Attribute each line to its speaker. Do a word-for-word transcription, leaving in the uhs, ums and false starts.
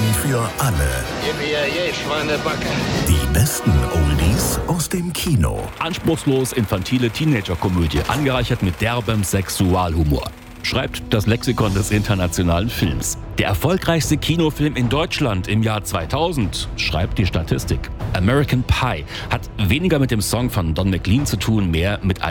Speaker 1: für alle.
Speaker 2: Yippie, Schweinebacke.
Speaker 1: Die besten Oldies aus dem Kino.
Speaker 3: Anspruchslos infantile Teenager-Komödie, angereichert mit derbem Sexualhumor. Schreibt das Lexikon des internationalen Films. Der erfolgreichste Kinofilm in Deutschland im Jahr zweitausend, schreibt die Statistik. American Pie hat weniger mit dem Song von Don McLean zu tun, mehr mit